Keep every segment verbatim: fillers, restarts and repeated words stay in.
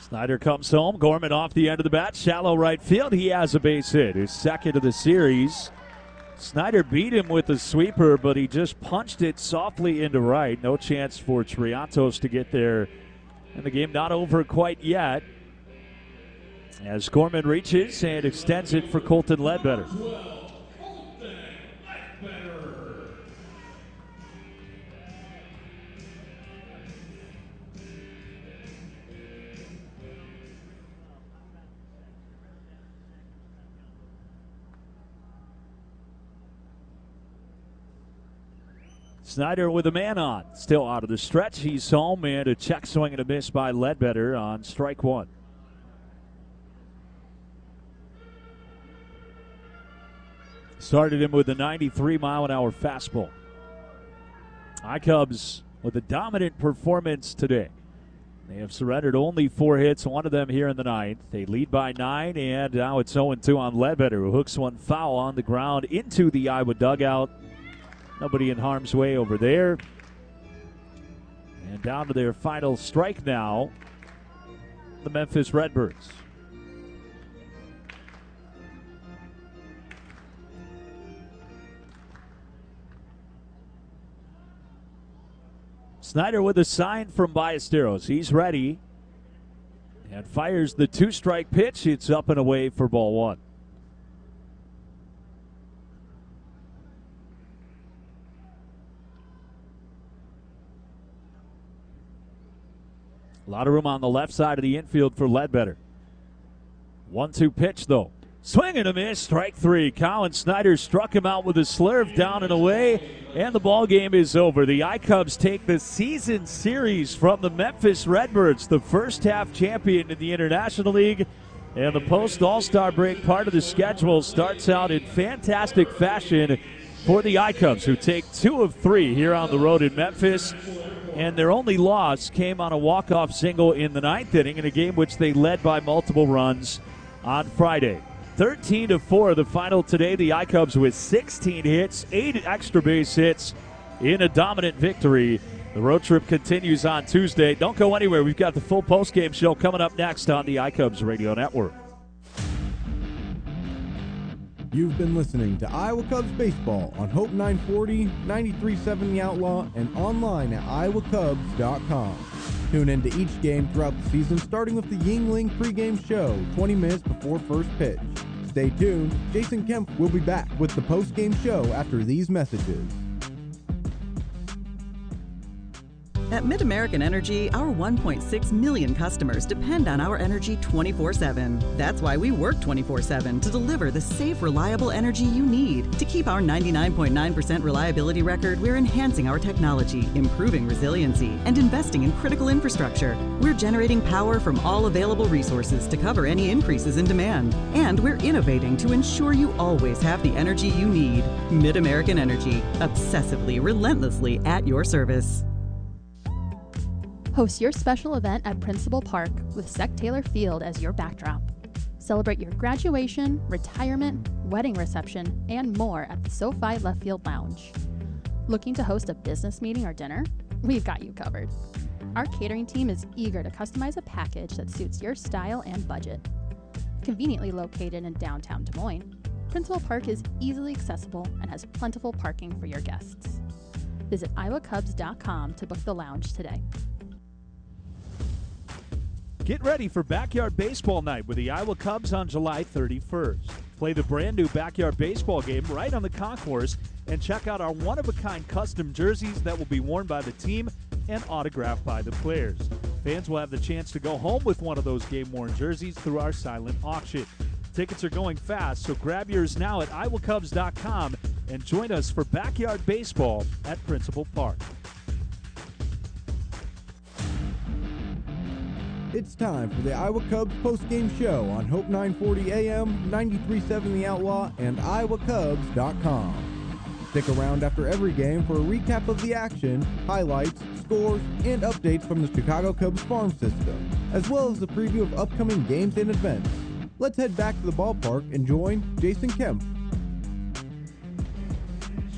Snyder comes home. Gorman off the end of the bat. Shallow right field. He has a base hit. His second of the series. Snyder beat him with a sweeper, but he just punched it softly into right. No chance for Triantos to get there. And the game not over quite yet, as Gorman reaches and extends it for Colton Ledbetter. Snyder with a man on, still out of the stretch. He's home, and a check swing and a miss by Ledbetter on strike one. Started him with a ninety-three mile an hour fastball. I-Cubs with a dominant performance today. They have surrendered only four hits, one of them here in the ninth. They lead by nine, and now it's oh and two on Ledbetter, who hooks one foul on the ground into the Iowa dugout. Nobody in harm's way over there. And down to their final strike now, the Memphis Redbirds. Snyder with a sign from Ballesteros. He's ready and fires the two-strike pitch. It's up and away for ball one. A lot of room on the left side of the infield for Ledbetter. one two pitch, though. Swing and a miss, strike three. Colin Snyder struck him out with a slurve down and away, and the ball game is over. The I-Cubs take the season series from the Memphis Redbirds, the first half champion in the International League. And the post-All-Star break part of the schedule starts out in fantastic fashion for the I-Cubs, who take two of three here on the road in Memphis. And their only loss came on a walk-off single in the ninth inning in a game which they led by multiple runs on Friday. thirteen to four the final today. The I-Cubs with sixteen hits, eight extra base hits in a dominant victory. The road trip continues on Tuesday. Don't go anywhere. We've got the full postgame show coming up next on the I-Cubs Radio Network. You've been listening to Iowa Cubs Baseball on Hope nine forty, ninety-three point seven The Outlaw, and online at iowa cubs dot com. Tune into each game throughout the season, starting with the Yingling pregame show, twenty minutes before first pitch. Stay tuned. Jason Kemp will be back with the postgame show after these messages. At MidAmerican Energy, our one point six million customers depend on our energy twenty-four seven. That's why we work twenty-four seven to deliver the safe, reliable energy you need. To keep our ninety-nine point nine percent reliability record, we're enhancing our technology, improving resiliency, and investing in critical infrastructure. We're generating power from all available resources to cover any increases in demand. And we're innovating to ensure you always have the energy you need. MidAmerican Energy, obsessively, relentlessly at your service. Host your special event at Principal Park with Sec Taylor Field as your backdrop. Celebrate your graduation, retirement, wedding reception, and more at the SoFi Left Field Lounge. Looking to host a business meeting or dinner? We've got you covered. Our catering team is eager to customize a package that suits your style and budget. Conveniently located in downtown Des Moines, Principal Park is easily accessible and has plentiful parking for your guests. Visit iowa cubs dot com to book the lounge today. Get ready for Backyard Baseball Night with the Iowa Cubs on July thirty-first. Play the brand new Backyard Baseball game right on the concourse and check out our one-of-a-kind custom jerseys that will be worn by the team and autographed by the players. Fans will have the chance to go home with one of those game-worn jerseys through our silent auction. Tickets are going fast, so grab yours now at iowa cubs dot com and join us for Backyard Baseball at Principal Park. It's time for the Iowa Cubs postgame show on Hope nine forty A M, ninety-three point seven The Outlaw, and iowa cubs dot com. Stick around after every game for a recap of the action, highlights, scores, and updates from the Chicago Cubs farm system, as well as a preview of upcoming games and events. Let's head back to the ballpark and join Jason Kemp.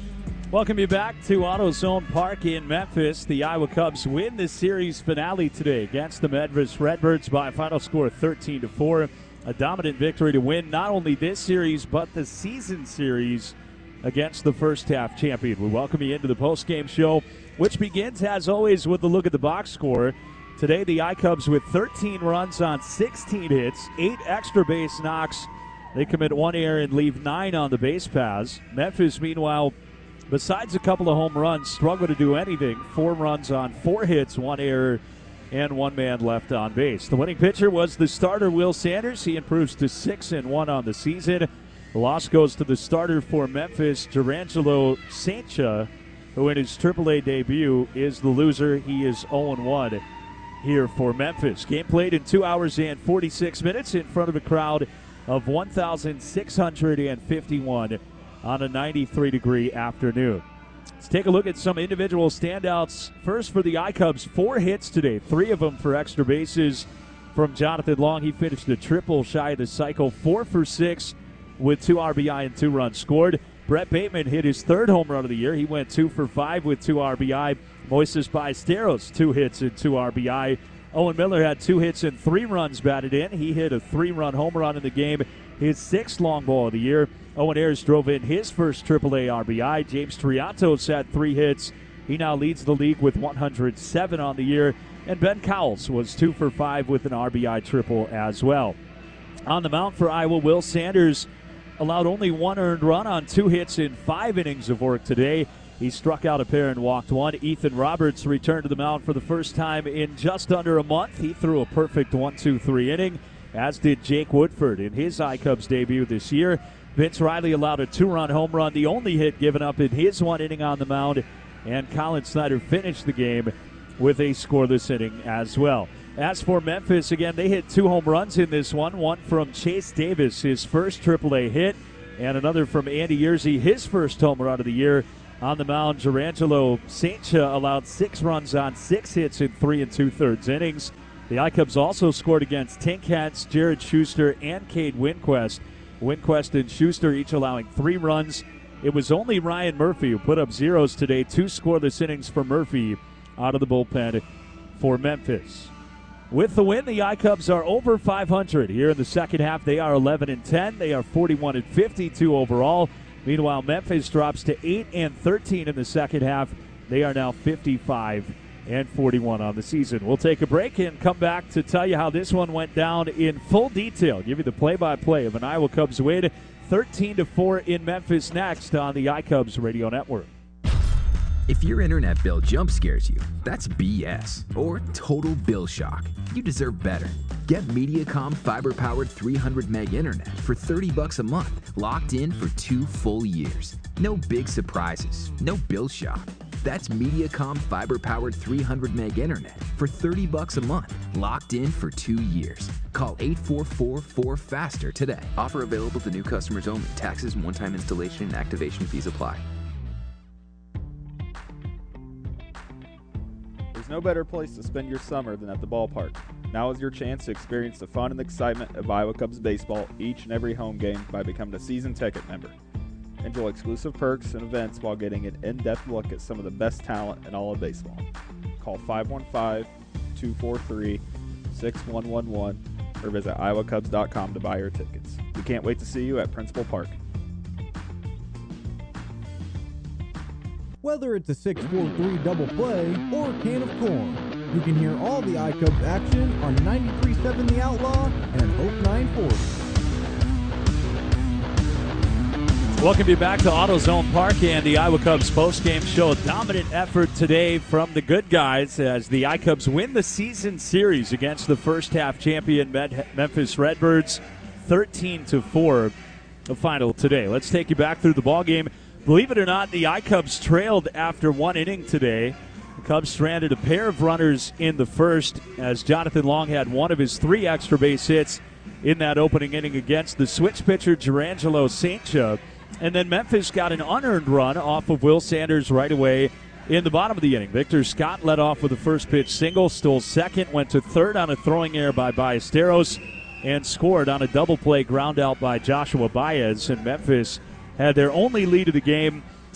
Welcome you back to AutoZone Park in Memphis. The Iowa Cubs win the series finale today against the Memphis Redbirds by a final score of thirteen to four. A dominant victory to win not only this series but the season series against the first half champion. We welcome you into the postgame show, which begins as always with a look at the box score. Today the I-Cubs with thirteen runs on sixteen hits, eight extra base knocks. They commit one error and leave nine on the base paths. Memphis, meanwhile, besides a couple of home runs, struggle to do anything. Four runs on four hits, one error, and one man left on base. The winning pitcher was the starter, Will Sanders. He improves to six and one on the season. The loss goes to the starter for Memphis, Jurrangelo St-Juste, who in his triple A debut is the loser. He is oh and one here for Memphis. Game played in two hours and forty-six minutes in front of a crowd of one thousand six hundred fifty-one on a ninety-three degree afternoon. Let's take a look at some individual standouts. First for the I-Cubs, four hits today, three of them for extra bases from Jonathan Long. He finished a triple shy of the cycle, four for six with two R B I and two runs scored. Brett Bateman hit his third home run of the year. He went two for five with two R B I. Moises Ballesteros, two hits and two R B I. Owen Miller had two hits and three runs batted in. He hit a three-run home run in the game, his sixth long ball of the year. Owen Ayers drove in his first triple A R B I. James Triantos had three hits. He now leads the league with one hundred seven on the year. And Ben Cowles was two for five with an R B I triple as well. On the mound for Iowa, Will Sanders allowed only one earned run on two hits in five innings of work today. He struck out a pair and walked one. Ethan Roberts returned to the mound for the first time in just under a month. He threw a perfect one two three inning, as did Jake Woodford in his I-Cubs debut this year. Vince Riley allowed a two-run home run, the only hit given up in his one inning on the mound, and Colin Snyder finished the game with a scoreless inning as well. As for Memphis, again, they hit two home runs in this one, one from Chase Davis, his first triple A hit, and another from Andy Yerzy, his first home run of the year. On the mound, Jurrangelo St-Juste allowed six runs on six hits in three and two-thirds innings. The I-Cubs also scored against Tink Hence, Jared Schuster, and Cade Winquist. Winquist and Schuster each allowing three runs. It was only Ryan Murphy who put up zeros today. Two scoreless innings for Murphy out of the bullpen for Memphis. With the win, the I-Cubs are over five hundred. Here in the second half, they are eleven and ten. They are forty-one and fifty-two overall. Meanwhile, Memphis drops to eight and thirteen in the second half. They are now fifty-five and forty-one on the season. We'll take a break and come back to tell you how this one went down in full detail. Give you the play-by-play of an Iowa Cubs win, thirteen to four in Memphis next on the I-Cubs Radio Network. If your internet bill jump scares you, that's B S or total bill shock. You deserve better. Get Mediacom fiber-powered three hundred meg internet for thirty bucks a month, locked in for two full years. No big surprises, no bill shock. That's Mediacom fiber-powered three hundred meg internet for thirty bucks a month, locked in for two years. Call eight four four, four faster today. Offer available to new customers only. Taxes and one-time installation and activation fees apply. There's no better place to spend your summer than at the ballpark. Now is your chance to experience the fun and excitement of Iowa Cubs baseball each and every home game by becoming a season ticket member. Enjoy exclusive perks and events while getting an in-depth look at some of the best talent in all of baseball. Call five one five, two four three, six one one one or visit iowa cubs dot com to buy your tickets. We can't wait to see you at Principal Park. Whether it's a six four three double play or a can of corn, you can hear all the I-Cubs action on ninety-three point seven The Outlaw and Hope nine forty. Welcome you back to AutoZone Park and the Iowa Cubs postgame show. A dominant effort today from the good guys as the I-Cubs win the season series against the first half champion Memphis Redbirds, thirteen to four. The final today. Let's take you back through the ballgame. Believe it or not, the I-Cubs trailed after one inning today. The Cubs stranded a pair of runners in the first as Jonathan Long had one of his three extra base hits in that opening inning against the switch pitcher Jurrangelo St-Juste. And then Memphis got an unearned run off of Will Sanders right away in the bottom of the inning. Victor Scott led off with a first pitch single, stole second, went to third on a throwing error by Ballesteros, and scored on a double play ground out by Joshua Baez. And Memphis had their only lead of the game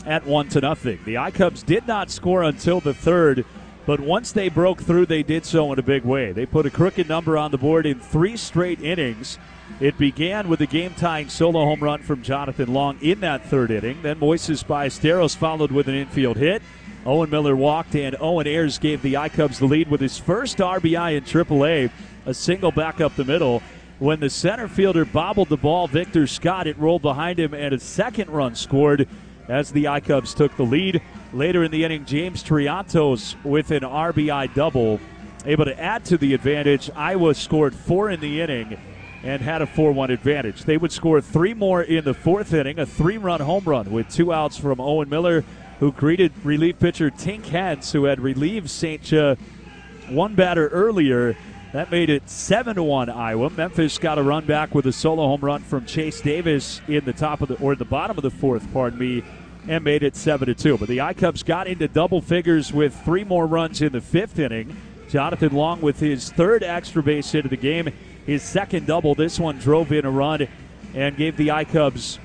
at one to nothing. The iCubs did not score until the third, but once they broke through, they did so in a big way. They put a crooked number on the board in three straight innings. It began with a game-tying solo home run from Jonathan Long in that third inning. Then Moises Ballesteros followed with an infield hit. Owen Miller walked, and Owen Ayers gave the iCubs the lead with his first R B I in triple A, a single back up the middle. When the center fielder bobbled the ball, Victor Scott, it rolled behind him, and a second run scored as the iCubs took the lead. Later in the inning, James Triantos with an R B I double, able to add to the advantage. Iowa scored four in the inning and had a four one advantage. They would score three more in the fourth inning, a three-run home run with two outs from Owen Miller, who greeted relief pitcher Tink Hens, who had relieved Saint Ch one batter earlier. That made it seven to one Iowa. Memphis got a run back with a solo home run from Chase Davis in the top of the or the bottom of the fourth, pardon me, and made it seven to two. But the iCubs got into double figures with three more runs in the fifth inning. Jonathan Long with his third extra base hit of the game, his second double. This one drove in a run and gave the iCubs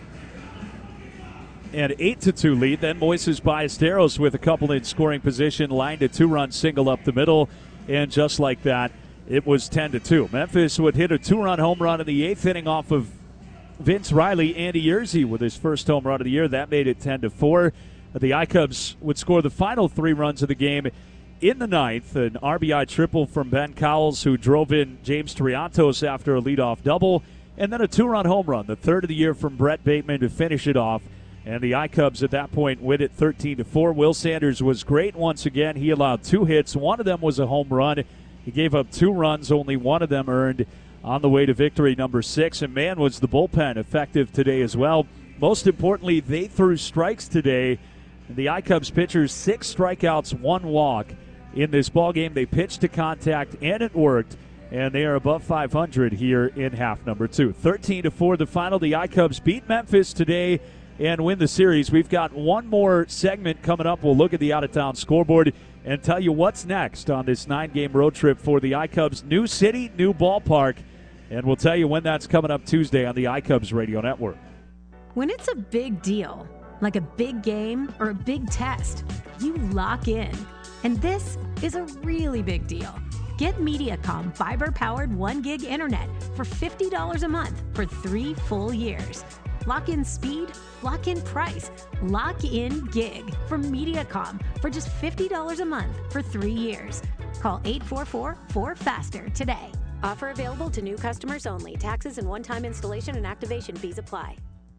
an eight to two lead. Then Moises Ballesteros with a couple in scoring position lined a two-run single up the middle, and just like that, it was ten to two. Memphis would hit a two-run home run in the eighth inning off of Vince Riley. Andy Yerzy with his first home run of the year. That made it ten to four. The iCubs would score the final three runs of the game in the ninth. An R B I triple from Ben Cowles, who drove in James Triantos after a leadoff double, and then a two-run home run, the third of the year from Brett Bateman to finish it off. And the iCubs at that point win it thirteen to four. Will Sanders was great once again. He allowed two hits. One of them was a home run. He gave up two runs, only one of them earned on the way to victory number six. And man, was the bullpen effective today as well. Most importantly, they threw strikes today. The iCubs pitchers, six strikeouts, one walk in this ballgame. They pitched to contact, and it worked. And they are above five hundred here in half number two. thirteen to four the final. The iCubs beat Memphis today and win the series. We've got one more segment coming up. We'll look at the out-of-town scoreboard and tell you what's next on this nine-game road trip for the iCubs. New city, new ballpark, and we'll tell you when that's coming up Tuesday on the iCubs Radio Network. When it's a big deal, like a big game or a big test, you lock in. And this is a really big deal. Get MediaCom fiber-powered one gig internet for fifty dollars a month for three full years. Lock in speed, lock in price, lock in gig from MediaCom for just fifty dollars a month for three years. Call eight four four, four faster today. Offer available to new customers only. Taxes and one-time installation and activation fees apply.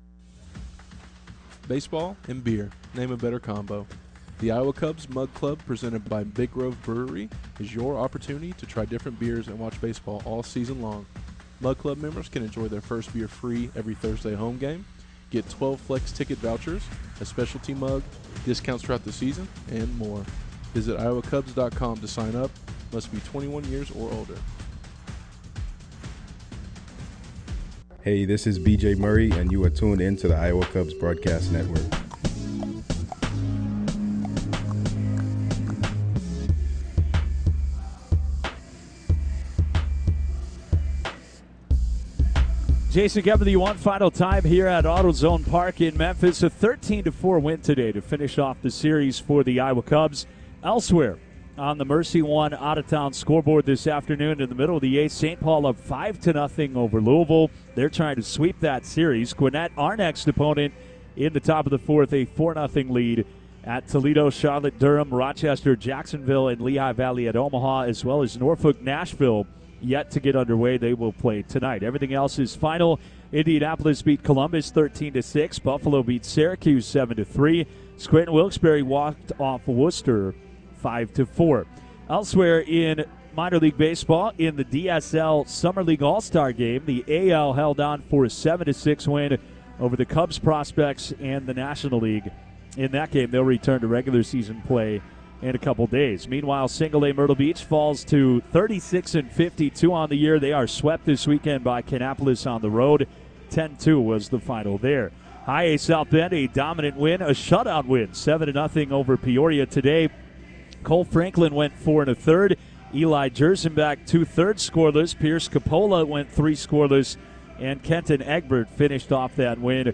Baseball and beer. Name a better combo. The Iowa Cubs Mug Club, presented by Big Grove Brewery, is your opportunity to try different beers and watch baseball all season long. Mug Club members can enjoy their first beer free every Thursday home game, get twelve flex ticket vouchers, a specialty mug, discounts throughout the season, and more. Visit iowa cubs dot com to sign up. Must be twenty-one years or older. Hey, this is B J Murray, and you are tuned in to the Iowa Cubs Broadcast Network. Jason Gebethy, one final time here at AutoZone Park in Memphis. A thirteen to four win today to finish off the series for the Iowa Cubs. Elsewhere on the Mercy One out-of-town scoreboard this afternoon in the middle of the eighth, Saint Paul up five to nothing over Louisville. They're trying to sweep that series. Gwinnett, our next opponent, in the top of the fourth, a four nothing lead at Toledo, Charlotte, Durham, Rochester, Jacksonville, and Lehigh Valley at Omaha, as well as Norfolk, Nashville, yet to get underway. They will play tonight. Everything else is final. Indianapolis beat Columbus thirteen to six. Buffalo beat Syracuse seven to three. Scranton Wilkes-Barre walked off Worcester five to four. Elsewhere in minor league baseball, in the D S L Summer League All-Star Game, the A L held on for a seven to six win over the Cubs prospects and the National League. In that game, they'll return to regular season play in a couple days. Meanwhile, Single A Myrtle Beach falls to thirty-six and fifty-two on the year. They are swept this weekend by Kannapolis on the road. ten two was the final there. High A South Bend, a dominant win, a shutout win, seven to nothing over Peoria today. Cole Franklin went four and a third. Eli Jersenbach two-thirds scoreless. Pierce Capola went three scoreless. And Kenton Egbert finished off that win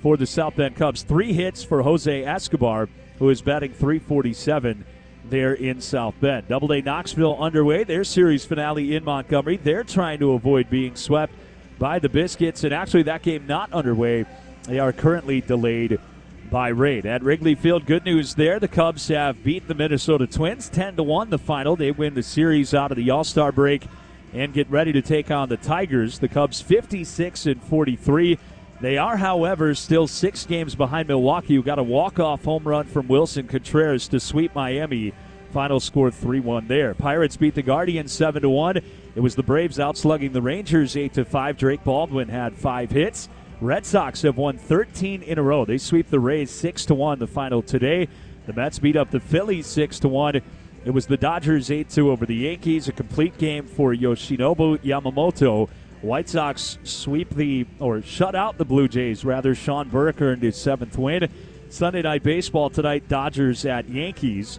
for the South Bend Cubs. Three hits for Jose Escobar, who is batting three forty-seven there in South Bend. Doubleday Knoxville underway. Their series finale in Montgomery. They're trying to avoid being swept by the Biscuits, and actually that game not underway. They are currently delayed by rain. At Wrigley Field, good news there. The Cubs have beaten the Minnesota Twins ten to one the final. They win the series out of the All-Star break and get ready to take on the Tigers. The Cubs fifty-six and forty-three. They are, however, still six games behind Milwaukee, who got a walk-off home run from Wilson Contreras to sweep Miami. Final score three one there. Pirates beat the Guardians seven to one. It was the Braves outslugging the Rangers eight to five. Drake Baldwin had five hits. Red Sox have won thirteen in a row. They sweep the Rays six to one the final today. The Mets beat up the Phillies six to one. It was the Dodgers eight two over the Yankees. A complete game for Yoshinobu Yamamoto. White Sox sweep the, or shut out the Blue Jays, rather. Sean Burke earned his seventh win. Sunday Night Baseball tonight, Dodgers at Yankees.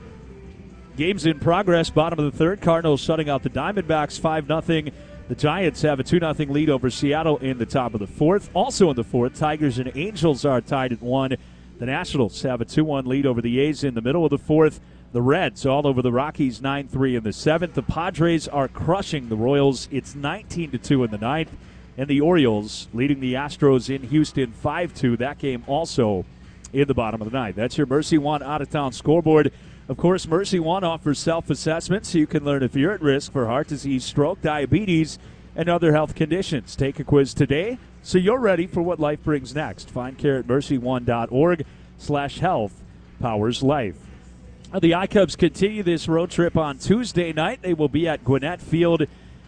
Games in progress, bottom of the third. Cardinals shutting out the Diamondbacks five nothing. The Giants have a two nothing lead over Seattle in the top of the fourth. Also in the fourth, Tigers and Angels are tied at one. The Nationals have a two one lead over the A's in the middle of the fourth. The Reds all over the Rockies nine three in the seventh. The Padres are crushing the Royals. It's nineteen to two in the ninth. And the Orioles leading the Astros in Houston five two. That game also in the bottom of the ninth. That's your Mercy One out-of-town scoreboard. Of course, Mercy One offers self-assessment so you can learn if you're at risk for heart disease, stroke, diabetes, and other health conditions. Take a quiz today so you're ready for what life brings next. Find care at mercy one dot org slash health powers life. The iCubs continue this road trip on Tuesday night. They will be at Gwinnett Field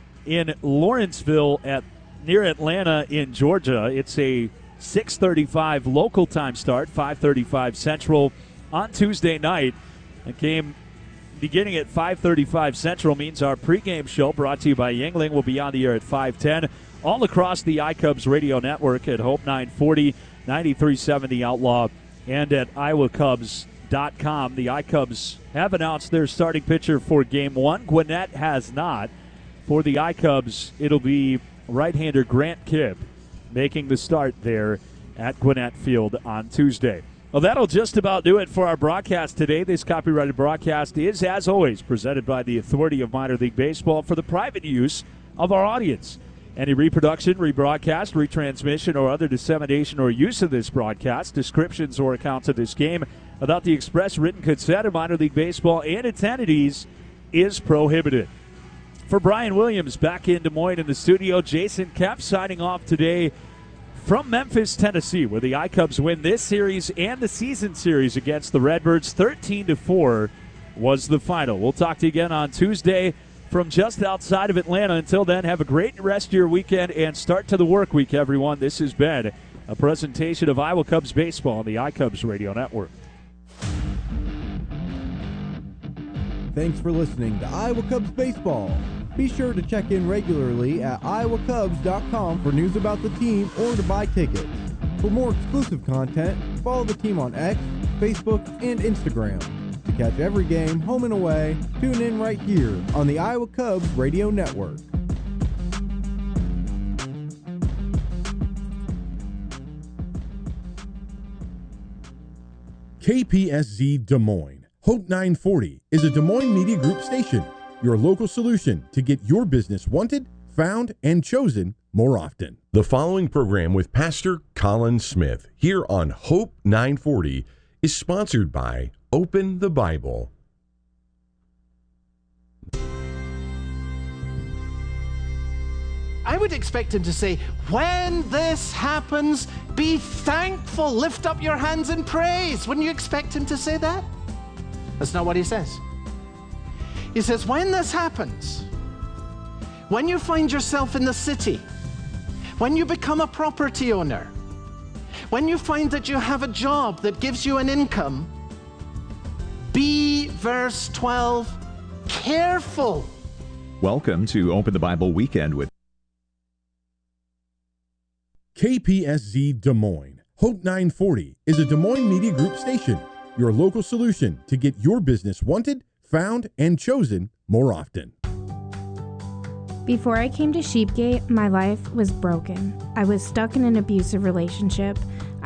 in Lawrenceville at near Atlanta in Georgia. It's a six thirty-five local time start, five thirty-five Central on Tuesday night. A game beginning at five thirty-five Central means our pregame show, brought to you by Yuengling, will be on the air at five ten all across the iCubs radio network at Hope nine forty, ninety-three seven The Outlaw, and at iowa cubs dot com. The iCubs have announced their starting pitcher for Game one. Gwinnett has not. For the iCubs, it'll be right-hander Grant Kibb making the start there at Gwinnett Field on Tuesday. Well, that'll just about do it for our broadcast today. This copyrighted broadcast is, as always, presented by the Authority of Minor League Baseball for the private use of our audience. Any reproduction, rebroadcast, retransmission, or other dissemination or use of this broadcast, descriptions or accounts of this game without the express written consent of Minor League Baseball and its entities is prohibited. For Brian Williams, back in Des Moines in the studio, Jason Kemp signing off today from Memphis, Tennessee, where the iCubs win this series and the season series against the Redbirds. thirteen to four was the final. We'll talk to you again on Tuesday from just outside of Atlanta. Until then, have a great rest of your weekend and start to the work week, everyone. This has been a presentation of Iowa Cubs baseball on the iCubs Radio Network. Thanks for listening to Iowa Cubs Baseball. Be sure to check in regularly at iowa cubs dot com for news about the team or to buy tickets. For more exclusive content, follow the team on X, Facebook, and Instagram. To catch every game, home and away, tune in right here on the Iowa Cubs Radio Network. K P S Z Des Moines. Hope nine forty is a Des Moines Media Group station, your local solution to get your business wanted, found, and chosen more often. The following program with Pastor Colin Smith here on Hope nine forty is sponsored by Open the Bible. I would expect him to say, when this happens, be thankful, lift up your hands in praise. Wouldn't you expect him to say that? That's not what he says. He says, when this happens, when you find yourself in the city, when you become a property owner, when you find that you have a job that gives you an income, be, verse twelve, careful. Welcome to Open the Bible Weekend with K P S Z Des Moines. Hope nine forty is a Des Moines Media Group station, your local solution to get your business wanted, found, and chosen more often. Before I came to Sheepgate, my life was broken. I was stuck in an abusive relationship.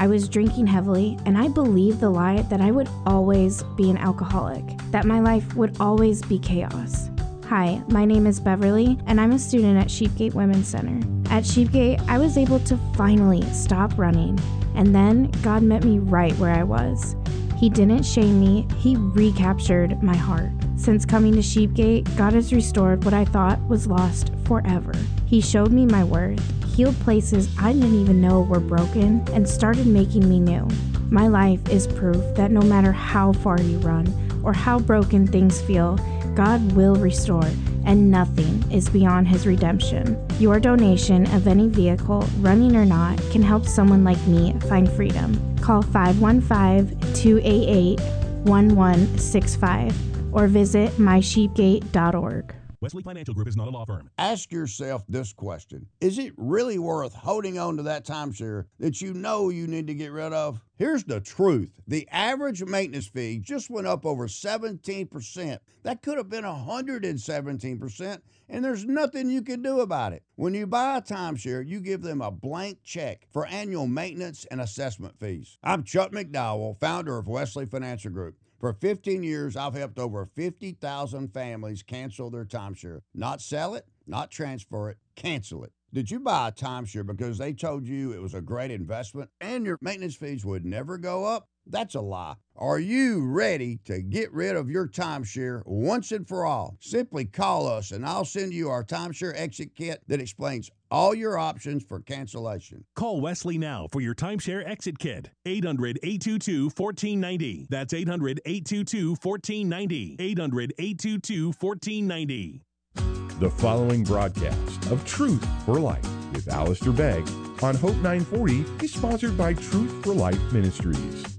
I was drinking heavily, and I believed the lie that I would always be an alcoholic, that my life would always be chaos. Hi, my name is Beverly, and I'm a student at Sheepgate Women's Center. At Sheepgate, I was able to finally stop running, and then God met me right where I was. He didn't shame me, He recaptured my heart. Since coming to Sheepgate, God has restored what I thought was lost forever. He showed me my worth, healed places I didn't even know were broken, and started making me new. My life is proof that no matter how far you run or how broken things feel, God will restore, and nothing is beyond His redemption. Your donation of any vehicle, running or not, can help someone like me find freedom. Call five one five, two eight eight, one one six five or visit my sheepgate dot org. Wesley Financial Group is not a law firm. Ask yourself this question. Is it really worth holding on to that timeshare that you know you need to get rid of? Here's the truth. The average maintenance fee just went up over seventeen percent. That could have been one hundred seventeen percent, and there's nothing you can do about it. When you buy a timeshare, you give them a blank check for annual maintenance and assessment fees. I'm Chuck McDowell, founder of Wesley Financial Group. For fifteen years, I've helped over fifty thousand families cancel their timeshare. Not sell it, not transfer it, cancel it. Did you buy a timeshare because they told you it was a great investment and your maintenance fees would never go up? That's a lie. Are you ready to get rid of your timeshare once and for all? Simply call us and I'll send you our timeshare exit kit that explains all your options for cancellation. Call Wesley now for your timeshare exit kit. eight hundred, eight two two, one four nine zero. That's eight hundred, eight two two, one four nine zero. eight hundred, eight two two, one four nine zero. The following broadcast of Truth for Life with Alistair Begg on Hope nine forty is sponsored by Truth for Life Ministries.